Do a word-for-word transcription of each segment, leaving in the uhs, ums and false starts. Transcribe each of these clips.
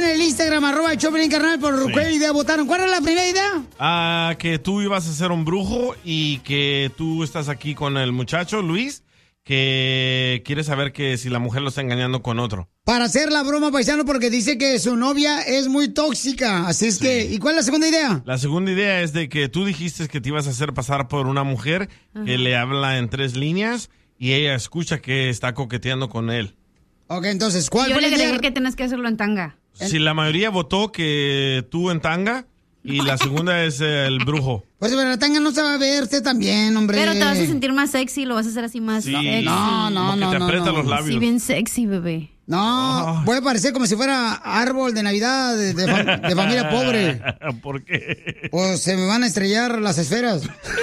el Instagram, arroba el Choplin, carnal, por sí. ¿Qué idea votaron? ¿Cuál era la primera idea? Ah, que tú ibas a ser un brujo y que tú estás aquí con el muchacho, Luis, que quiere saber que si la mujer lo está engañando con otro. Para hacer la broma, paisano, porque dice que su novia es muy tóxica. Así es sí. que, ¿y cuál es la segunda idea? La segunda idea es de que tú dijiste que te ibas a hacer pasar por una mujer uh-huh. que le habla en tres líneas y ella escucha que está coqueteando con él. Ok, entonces, ¿cuál fue la idea? Yo le agregué que tienes que hacerlo en tanga. Si la mayoría votó que tú en tanga, y la segunda es el brujo. Pues pero la tanga no se va a verte tan bien, hombre. Pero te vas a sentir más sexy, lo vas a hacer así más sí. sexy. No, no, como no. que te no, aprieta no. los labios. Sí, bien sexy, bebé. No, oh. puede parecer como si fuera árbol de Navidad de, de, fam- de familia pobre. ¿Por qué? Pues se me van a estrellar las esferas.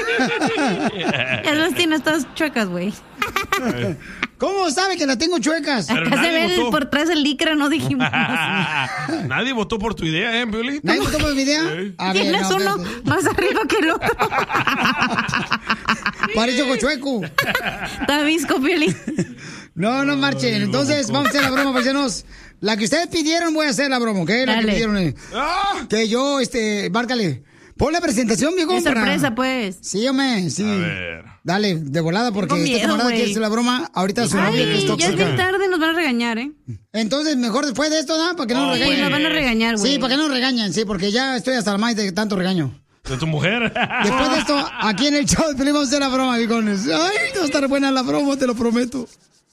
Ya las tienes todas chuecas, güey. ¿Cómo sabe que la tengo chuecas? Acá se ve el, por atrás el licra, no dijimos. Nadie votó por tu idea, ¿eh, Piolín? ¿Nadie votó por mi idea? Sí. A Tienes ver, no, uno pero... más arriba que el otro. Parece cochueco. Está visco, Piolín. No, no marchen. Entonces, vamos a hacer la broma, paisanos. La que ustedes pidieron, voy a hacer la broma, ¿ok? La Dale. que pidieron. Eh. ¡Ah! Que yo, este, márcale. Pon la presentación, viejo. Es sorpresa, pues. Sí, hombre, sí. A ver. Dale, de volada, porque Tengo esta miedo, camarada güey. quiere hacer la broma. Ahorita su novia que es Ay, tóxica. ya es bien tarde, nos van a regañar, ¿eh? Entonces, mejor después de esto, ¿no? Para que no Oh, nos Sí, regañen. nos van a regañar, güey. Sí, para que no nos regañen, sí, porque ya estoy hasta la madre de tanto regaño. ¿De tu mujer? Después de esto, aquí en el show de Pelín vamos a hacer la broma, viejones. Ay, no va a estar buena la broma, te lo prometo.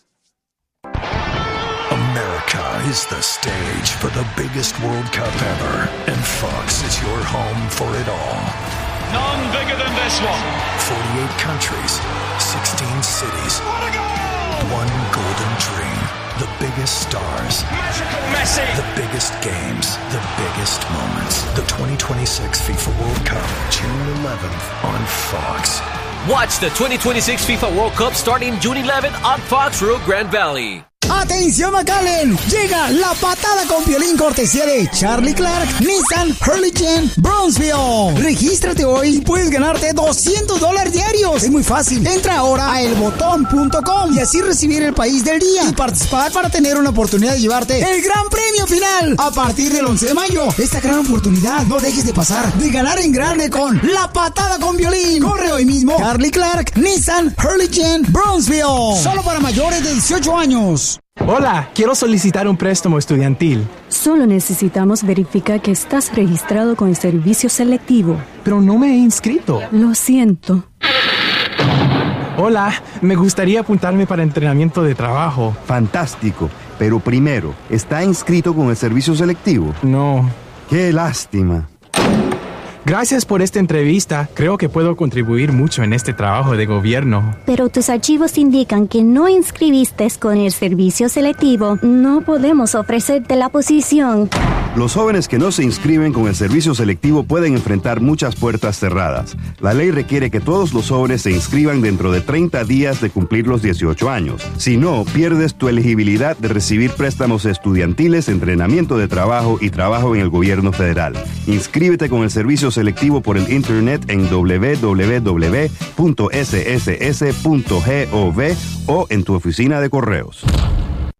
America is the stage for the biggest World Cup ever, and Fox is your home for it all. None bigger than this one. forty-eight countries, sixteen cities. What a goal! One golden dream. The biggest stars. Magical Messi. The biggest games. The biggest moments. The twenty twenty-six FIFA World Cup, June eleventh on Fox. Watch the twenty twenty-six FIFA World Cup starting June eleventh on Fox Rio Grande Valley. ¡Atención, McAllen! Llega la patada con Piolín, cortesía de Charlie Clark, Nissan, Hurricane, Bronzeville. Regístrate hoy y puedes ganarte doscientos dólares diarios. Es muy fácil. Entra ahora a el botón punto com y así recibir el país del día y participar para tener una oportunidad de llevarte el gran premio final a partir del once de mayo. Esta gran oportunidad no dejes de pasar, de ganar en grande con la patada con Piolín. Corre hoy mismo. Charlie Clark, Nissan, Hurricane, Bronzeville. Solo para mayores de dieciocho años. Hola, quiero solicitar un préstamo estudiantil. Solo necesitamos verificar que estás registrado con el servicio selectivo. Pero no me he inscrito. Lo siento. Hola, me gustaría apuntarme para entrenamiento de trabajo. Fantástico, pero primero, ¿está inscrito con el servicio selectivo? No. ¡Qué lástima! Gracias por esta entrevista. Creo que puedo contribuir mucho en este trabajo de gobierno. Pero tus archivos indican que no inscribiste con el servicio selectivo. No podemos ofrecerte la posición. Los jóvenes que no se inscriben con el servicio selectivo pueden enfrentar muchas puertas cerradas. La ley requiere que todos los jóvenes se inscriban dentro de treinta días de cumplir los dieciocho años. Si no, pierdes tu elegibilidad de recibir préstamos estudiantiles, entrenamiento de trabajo y trabajo en el gobierno federal. Inscríbete con el servicio selectivo por el internet en doble u doble u doble u punto s s s punto gov o en tu oficina de correos.